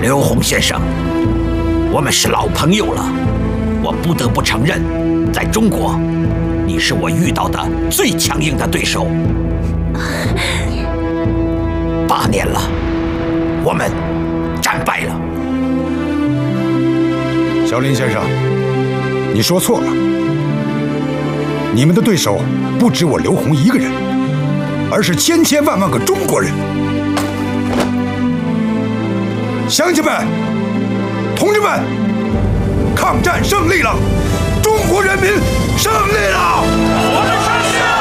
刘洪先生，我们是老朋友了，我不得不承认，在中国，你是我遇到的最强硬的对手。8年了，我们战败了。 小林先生，你说错了，你们的对手不止我刘洪一个人，而是千千万万个中国人。乡亲们，同志们，抗战胜利了，中国人民胜利了！